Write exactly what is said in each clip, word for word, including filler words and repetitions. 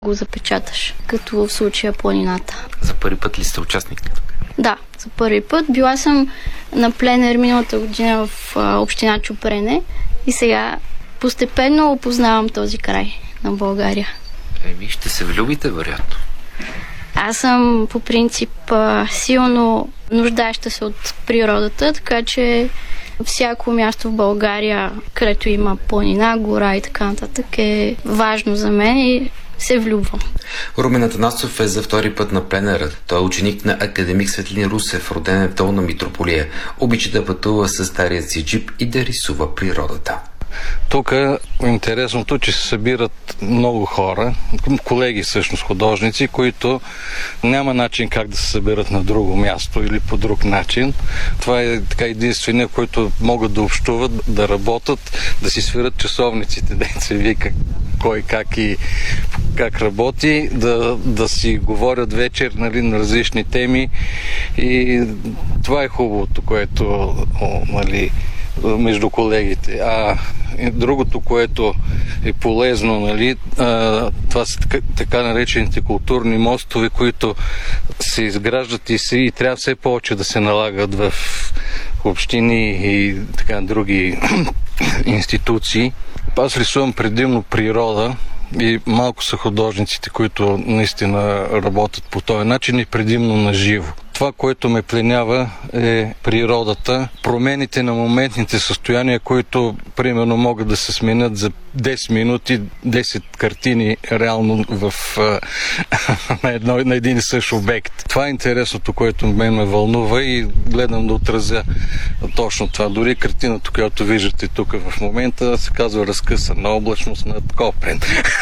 го запечаташ, като в случая планината. За първи път ли сте участник? Да, за първи път. Била съм на пленер миналата година в а, община Чупрене и сега постепенно опознавам този край на България. Еми, ще се влюбите, вероятно. Аз съм по принцип а, силно нуждаеща се от природата, така че всяко място в България, където има планина, гора и така нататък, е важно за мен и се влюбвам. Румен Атанасов е за втори път на пленера. Той е ученик на академик Светлин Русев, роден в Долна Митрополия. Обича да пътува със старият си джип и да рисува природата. Тук е интересното, че се събират много хора, колеги всъщност художници, които няма начин как да се съберат на друго място или по друг начин. Това е така единствения, които могат да общуват, да работят, да си свират часовниците, да се вика кой как и как работи, да, да си говорят вечер, нали, на различни теми, и това е хубавото, което, нали, между колегите. А другото, което е полезно, нали, а, това са така, така наречените културни мостове, които се изграждат и, се, и трябва все повече да се налагат в общини и така други институции. Аз рисувам предимно природа и малко са художниците, които наистина работят по този начин и предимно на живо. Това, което ме пленява, е природата, промените на моментните състояния, които примерно могат да се сменят за десет минути, десет картини реално в, на, едно, на един и същ обект. Това е интересното, което мен ме вълнува и гледам да отразя точно това. Дори картината, която виждате тук в момента, се казва "Разкъсана облачност над Копрен".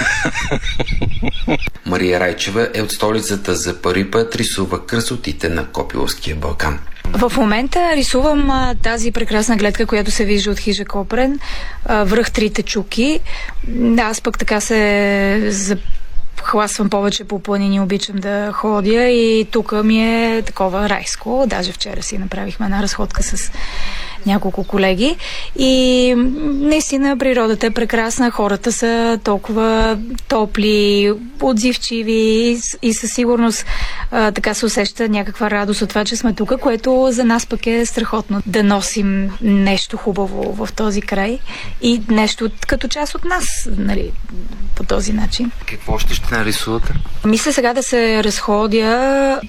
Мария Райчева е от столицата. За първи път рисува красотите на Копиловския Балкан. В момента рисувам а, тази прекрасна гледка, която се вижда от хижа Копрен, а, връх Трите чуки. Аз пък така се захласвам повече по планини, обичам да ходя и тук ми е такова райско. Даже вчера си направихме една разходка с няколко колеги и наистина природата е прекрасна, хората са толкова топли, отзивчиви и със сигурност а, така се усеща някаква радост от това, че сме тук, което за нас пък е страхотно да носим нещо хубаво в този край и нещо като част от нас, нали, по този начин. Какво ще ще нарисувате? Мисля сега да се разходя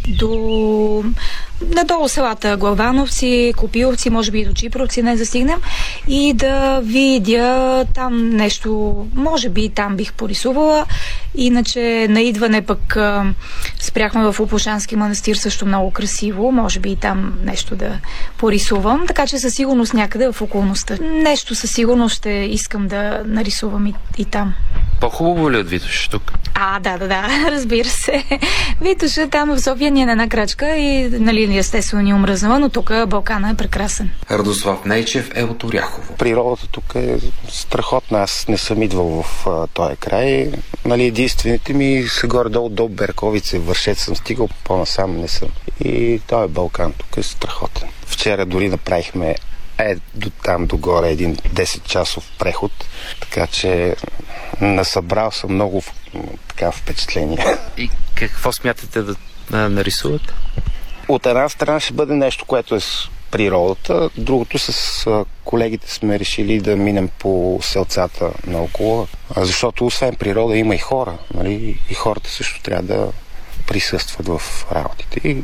до надолу селата Главановци, Копиловци, може би и до Чипровци не застигнем, и да видя там нещо, може би там бих порисувала. Иначе на идване пък а, спряхме в Опушански манастир, също много красиво, може би и там нещо да порисувам, така че със сигурност някъде в околността. Нещо със сигурност ще искам да нарисувам и, и там. По-хубаво ли от Витоша тук? А, да, да, да, разбира се. Витоша там в София ни е на една крачка и, нали, естествено ни омръзнала, но тук Балкана е прекрасен. Радослав Нейчев е от Оряхово. Природата тук е страхотна. Аз не съм идвал в а, този край. Нали, единствените ми са горе-долу до Берковица, Вършец съм стигал, по-насам не съм. И този Балкан тук е страхотен. Вчера дори направихме е до там догоре един десет часов преход, така че насъбрал съм много така впечатление. И какво смятате да, да нарисувате? От една страна ще бъде нещо, което е с природата, другото с колегите сме решили да минем по селцата наоколо, защото освен природа има и хора, нали? И хората също трябва да присъстват в работите. И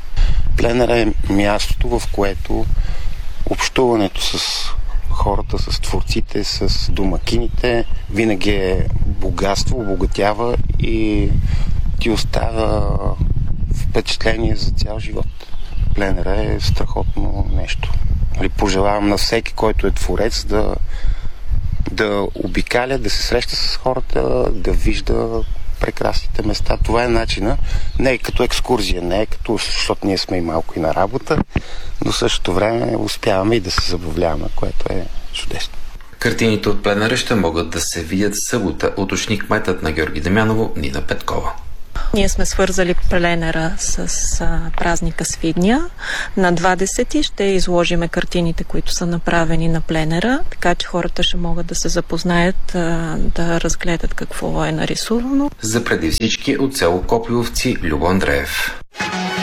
пленера е мястото, в което общуването с хората, с творците, с домакините винаги е богатство, обогатява и ти оставя впечатление за цял живот. Пленера е страхотно нещо. Пожелавам на всеки, който е творец, да, да обикаля, да се среща с хората, да вижда прекрасните места. Това е начина. Не е като екскурзия, не е като, защото ние сме и малко и на работа, но в същото време успяваме и да се забавляваме, което е чудесно. Картините от пленера ще могат да се видят в събота, уточни кметът на Георги Дамяново Нина Петкова. Ние сме свързали пленера с а, празника Свидня. На двадесети ще изложиме картините, които са направени на пленера, така че хората ще могат да се запознаят, а, да разгледат какво е нарисувано. За преди всички от село Копиловци Любо Андреев.